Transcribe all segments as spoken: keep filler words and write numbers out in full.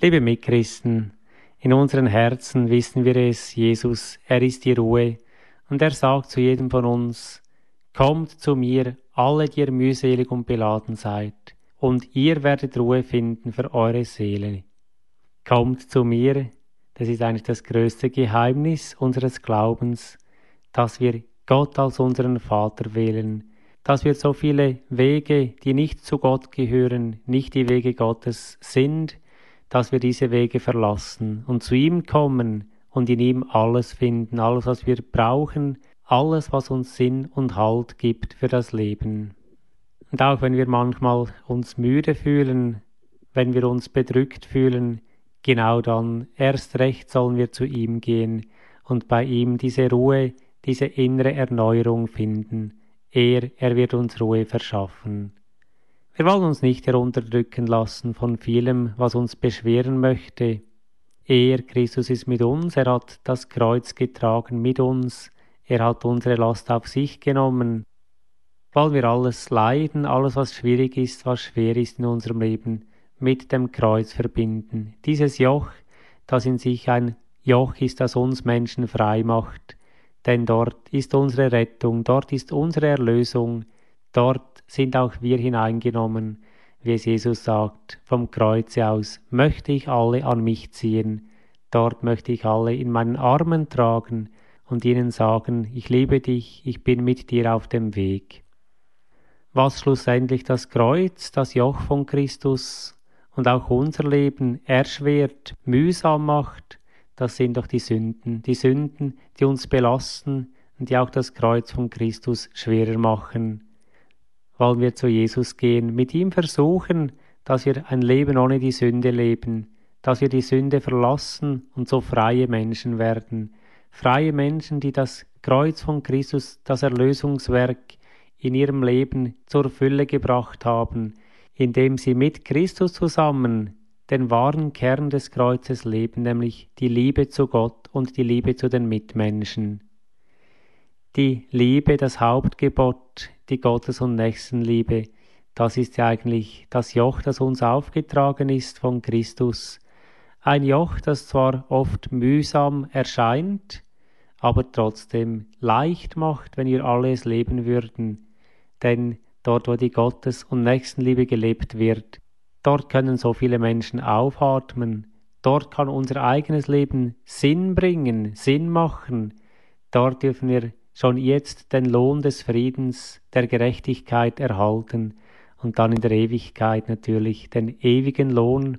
Liebe Mitchristen, in unseren Herzen wissen wir es, Jesus, er ist die Ruhe, und er sagt zu jedem von uns: Kommt zu mir, alle, die ihr mühselig und beladen seid, und ihr werdet Ruhe finden für eure Seele. Kommt zu mir, das ist eigentlich das größte Geheimnis unseres Glaubens, dass wir Gott als unseren Vater wählen, dass wir so viele Wege, die nicht zu Gott gehören, nicht die Wege Gottes sind, dass wir diese Wege verlassen und zu ihm kommen und in ihm alles finden, alles, was wir brauchen, alles, was uns Sinn und Halt gibt für das Leben. Und auch wenn wir manchmal uns müde fühlen, wenn wir uns bedrückt fühlen, genau dann erst recht sollen wir zu ihm gehen und bei ihm diese Ruhe, diese innere Erneuerung finden. Er, er wird uns Ruhe verschaffen. Wir wollen uns nicht herunterdrücken lassen von vielem, was uns beschweren möchte. Er, Christus, ist mit uns, er hat das Kreuz getragen mit uns, er hat unsere Last auf sich genommen. Wollen wir alles Leiden, alles was schwierig ist, was schwer ist in unserem Leben, mit dem Kreuz verbinden. Dieses Joch, das in sich ein Joch ist, das uns Menschen frei macht. Denn dort ist unsere Rettung, dort ist unsere Erlösung, dort sind auch wir hineingenommen, wie es Jesus sagt, vom Kreuze aus möchte ich alle an mich ziehen, dort möchte ich alle in meinen Armen tragen und ihnen sagen, ich liebe dich, ich bin mit dir auf dem Weg. Was schlussendlich das Kreuz, das Joch von Christus und auch unser Leben erschwert, mühsam macht, das sind doch die Sünden, die Sünden, die uns belasten und die auch das Kreuz von Christus schwerer machen. Wollen wir zu Jesus gehen, mit ihm versuchen, dass wir ein Leben ohne die Sünde leben, dass wir die Sünde verlassen und so freie Menschen werden, freie Menschen, die das Kreuz von Christus, das Erlösungswerk in ihrem Leben zur Fülle gebracht haben, indem sie mit Christus zusammen den wahren Kern des Kreuzes leben, nämlich die Liebe zu Gott und die Liebe zu den Mitmenschen. Die Liebe, das Hauptgebot, die Gottes- und Nächstenliebe, das ist ja eigentlich das Joch, das uns aufgetragen ist von Christus. Ein Joch, das zwar oft mühsam erscheint, aber trotzdem leicht macht, wenn wir alles leben würden. Denn dort, wo die Gottes- und Nächstenliebe gelebt wird, dort können so viele Menschen aufatmen. Dort kann unser eigenes Leben Sinn bringen, Sinn machen. Dort dürfen wir schon jetzt den Lohn des Friedens, der Gerechtigkeit erhalten und dann in der Ewigkeit natürlich den ewigen Lohn,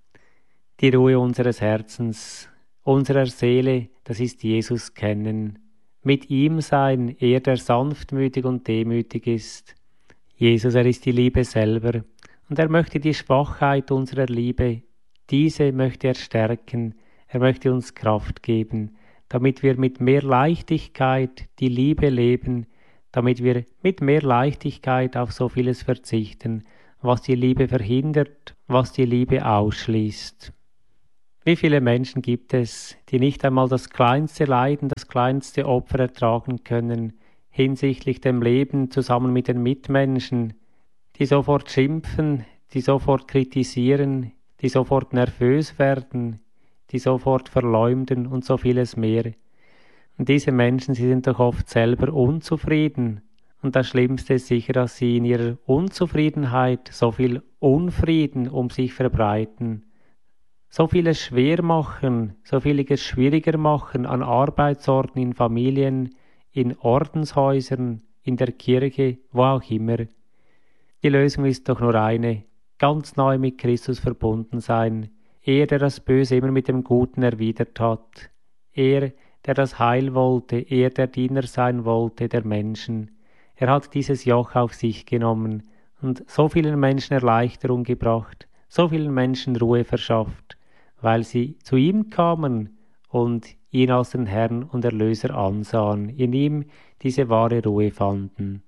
die Ruhe unseres Herzens, unserer Seele, das ist Jesus kennen. Mit ihm sein, er, der sanftmütig und demütig ist. Jesus, er ist die Liebe selber. Und er möchte die Schwachheit unserer Liebe, diese möchte er stärken, er möchte uns Kraft geben, damit wir mit mehr Leichtigkeit die Liebe leben, damit wir mit mehr Leichtigkeit auf so vieles verzichten, was die Liebe verhindert, was die Liebe ausschließt. Wie viele Menschen gibt es, die nicht einmal das kleinste Leiden, das kleinste Opfer ertragen können, hinsichtlich dem Leben zusammen mit den Mitmenschen, die sofort schimpfen, die sofort kritisieren, die sofort nervös werden, die sofort verleumden und so vieles mehr. Und diese Menschen, sie sind doch oft selber unzufrieden. Und das Schlimmste ist sicher, dass sie in ihrer Unzufriedenheit so viel Unfrieden um sich verbreiten, so vieles schwer machen, so vieles schwieriger machen an Arbeitsorten, in Familien, in Ordenshäusern, in der Kirche, wo auch immer. Die Lösung ist doch nur eine, ganz neu mit Christus verbunden sein. Er, der das Böse immer mit dem Guten erwidert hat. Er, der das Heil wollte, er, der Diener sein wollte, der Menschen. Er hat dieses Joch auf sich genommen und so vielen Menschen Erleichterung gebracht, so vielen Menschen Ruhe verschafft, weil sie zu ihm kamen und ihn als den Herrn und Erlöser ansahen, in ihm diese wahre Ruhe fanden.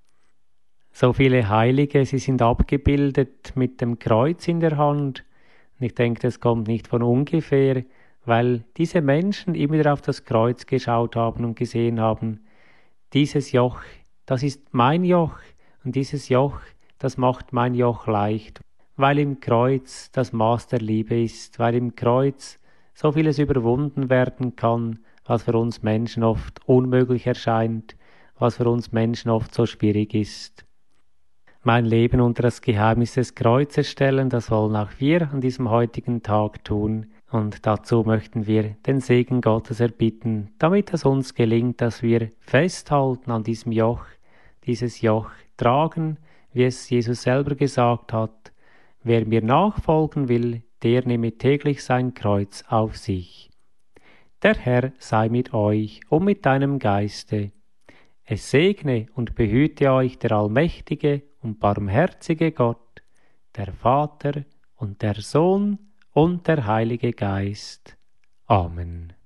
So viele Heilige, sie sind abgebildet mit dem Kreuz in der Hand. Und ich denke, das kommt nicht von ungefähr, weil diese Menschen immer wieder auf das Kreuz geschaut haben und gesehen haben, dieses Joch, das ist mein Joch und dieses Joch, das macht mein Joch leicht, weil im Kreuz das Maß der Liebe ist, weil im Kreuz so vieles überwunden werden kann, was für uns Menschen oft unmöglich erscheint, was für uns Menschen oft so schwierig ist. Mein Leben unter das Geheimnis des Kreuzes stellen, das wollen auch wir an diesem heutigen Tag tun. Und dazu möchten wir den Segen Gottes erbitten, damit es uns gelingt, dass wir festhalten an diesem Joch, dieses Joch tragen, wie es Jesus selber gesagt hat. Wer mir nachfolgen will, der nehme täglich sein Kreuz auf sich. Der Herr sei mit euch und mit deinem Geiste. Es segne und behüte euch der allmächtige und barmherzige Gott, der Vater und der Sohn und der Heilige Geist. Amen.